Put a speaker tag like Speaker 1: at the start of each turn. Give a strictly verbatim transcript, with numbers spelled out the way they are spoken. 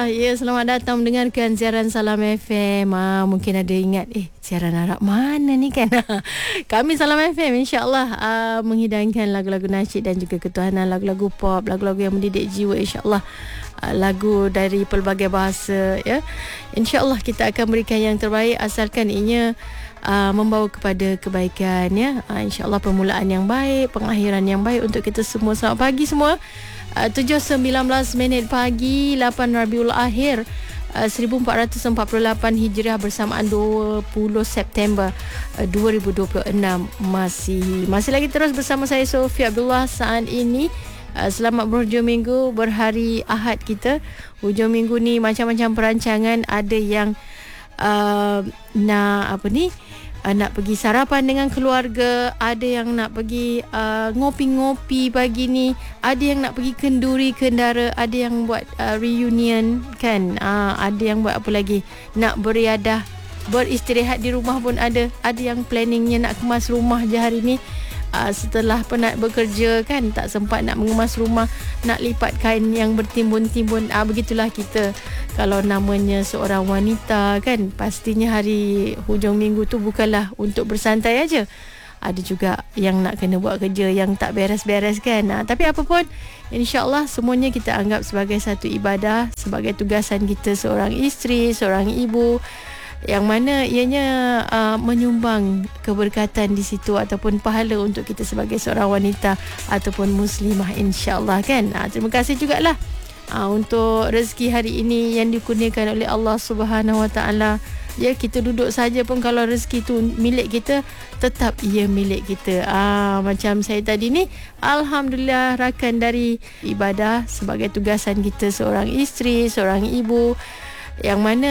Speaker 1: Ya, selamat datang mendengarkan siaran Salam F M. Ah, mungkin ada ingat, eh, siaran Arab mana ni kan? Kami Salam F M insya-Allah uh, menghidangkan lagu-lagu nasyid dan juga ketuhanan, lagu-lagu pop, lagu-lagu yang mendidik jiwa insya-Allah. Uh, lagu dari pelbagai bahasa ya. Insya-Allah kita akan berikan yang terbaik asalkan ianya uh, membawa kepada kebaikan ya. Uh, insya-Allah permulaan yang baik, pengakhiran yang baik untuk kita semua. Selamat pagi semua. Uh, tujuh sembilan belas minit pagi, lapan Rabiul Akhir uh, seribu empat ratus empat puluh lapan Hijriah bersamaan dua puluh September uh, dua ribu dua puluh enam masih masih lagi terus bersama saya Sofia Abdullah saat ini. Uh, selamat berhujung minggu, berhari Ahad kita. Hujung minggu ni macam-macam perancangan, ada yang uh, nak apa ni? Uh, nak pergi sarapan dengan keluarga, ada yang nak pergi uh, ngopi-ngopi pagi ni, ada yang nak pergi kenduri kendara, ada yang buat uh, reunion kan, uh, ada yang buat apa lagi, nak beriadah, beristirahat di rumah pun ada, ada yang planningnya nak kemas rumah je hari ni. Uh, setelah penat bekerja kan, tak sempat nak mengemas rumah, nak lipat kain yang bertimbun-timbun. Ah, begitulah kita kalau namanya seorang wanita kan, pastinya hari hujung minggu tu bukanlah untuk bersantai aja. Ada juga yang nak kena buat kerja yang tak beres-beres kan. Ah, tapi apa pun, insya-Allah semuanya kita anggap sebagai satu ibadah, sebagai tugasan kita seorang isteri, seorang ibu, yang mana ianya uh, menyumbang keberkatan di situ ataupun pahala untuk kita sebagai seorang wanita ataupun muslimah insya-Allah kan. Uh, terima kasih jugalah uh, untuk rezeki hari ini yang dikurniakan oleh Allah Subhanahu Wa Taala. Ya, kita duduk saja pun kalau rezeki tu milik kita, tetap ia milik kita. Ah, macam saya tadi ni, alhamdulillah rakan dari ibadah sebagai tugasan kita seorang isteri, seorang ibu, yang mana